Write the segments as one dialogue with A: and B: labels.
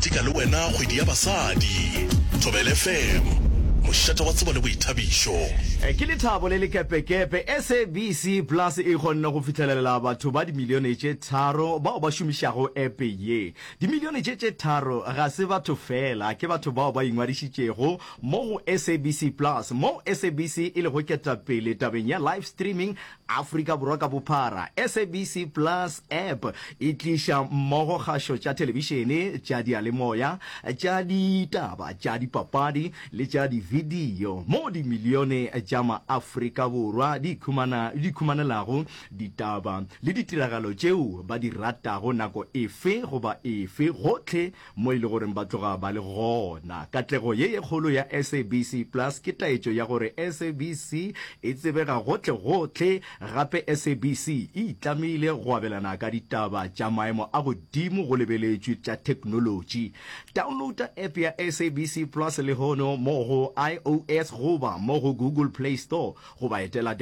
A: ketika le wena kgwedi ya basadi. Thobela FM, mošata wa tsebo le boithabišo.
B: Ke le thabo le lekepekepe. SABC Plus e kgonne go fitlhelela batho ba dimilione tše 3 bao ba šomišago app ye. Dimilione tše 3 ga se batho fela, ke batho bao ba ingwadišitšego mo go SABC Plus, mo SABC e le go keta pele tabeng ya live streaming Afrika Borwa ka bophara. SABC Plus app e tliša mmogo kgašo tša televišene, tša dialemoya, tša ditaba, tša dipapadi le tša video mo di milione tša ma-Afrika Borwa di ikhumanelago ditaba le ditiragalo tšeo ba di ratago nako efe goba efe gotlhe mo ile gore ba tloga ba le gona. Katlego ye kgolo ya SABC Plus ke taetšo ya gore SABC e tsebega gotlhe gape SABC e itlamile go abelana ka ditaba tša maemo a godimo go lebeletšwe tša technology. Downloada app ya SABC Plus le hono mo go iOS goba mo go Google Play Store goba etela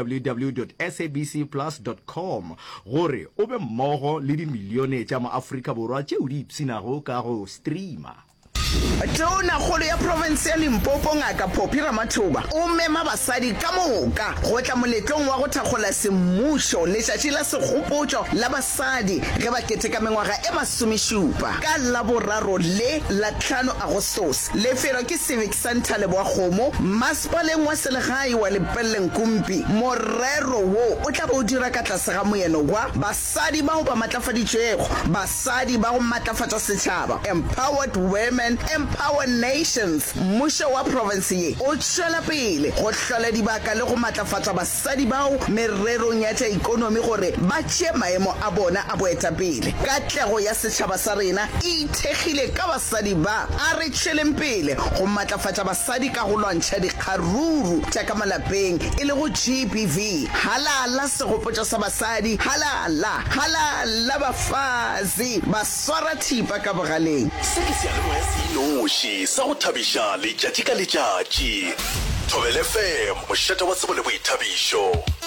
B: www.sabcplus.com gore o be mmogo le dimilione tša ma-Afrika Borwa tšeo di ipsinago ka go streama.
C: Tona kgolo ya province ya Limpopo Ngaka Phophi Ramathuba o mema basadi ka moka go tla moletlong wa go thakgola semmušo letšatši la segopotšo la basadi ge ba keteka mengwaga e 17 ka Laboraro le la 5 Agostose. Lefelo ke Civic Center Leboakgomo, masepaleng wa selegae wa Lepelle-Nkumpi. Morero wo o tla bo dira ka tlase ga moeno wa basadi bao ba matlafaditšwego, basadi ba go matlafatša setšhaba, empowered women, empower nations. Mmušo wa province ye o tšwela pele go hlola dibaka le go matlafatša basadi bao mererong ya tša ikonomi gore ba tšee maemo a bona a boetapele. Katlego ya setšhaba sa rena e ithekgile ka basadi ba a re tšweleng pele go matlafatša basadi ka go lwantšha dikgaruru tša ka malapeng e le go GBV. Halala segopotšo sa basadi, halala bafazi ba swara thipa ka bogaleng.
A: Se ke sealemoya noši sa go thabiša letšatši ka letšatši. Thobela FM, mošata wa tsebo le boithabišo.